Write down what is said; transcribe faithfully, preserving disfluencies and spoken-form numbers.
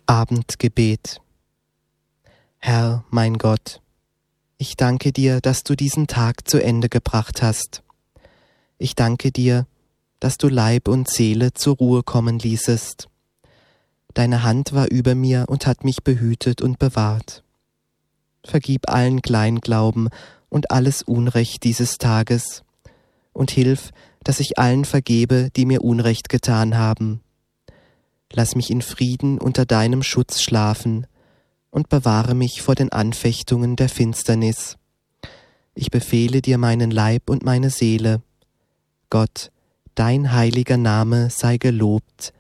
Abendgebet. Herr, mein Gott, ich danke dir, dass du diesen Tag zu Ende gebracht hast. Ich danke dir, dass du Leib und Seele zur Ruhe kommen ließest. Deine Hand war über mir und hat mich behütet und bewahrt. Vergib allen Kleinglauben und alles Unrecht dieses Tages und hilf, dass ich allen vergebe, die mir Unrecht getan haben. Lass mich in Frieden unter deinem Schutz schlafen und bewahre mich vor den Anfechtungen der Finsternis. Ich befehle dir meinen Leib und meine Seele. Gott, dein heiliger Name sei gelobt